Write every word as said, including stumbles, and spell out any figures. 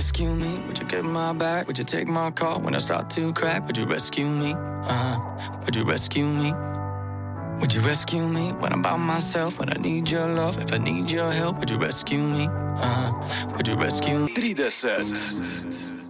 rescue me? Would you get my back? Would you take my call when I start to crack? Would you rescue me? Uh, would you rescue me? Would you rescue me when I'm by myself? When I need your love, if I need your help, would you rescue me? Uh, would you rescue me? tridsať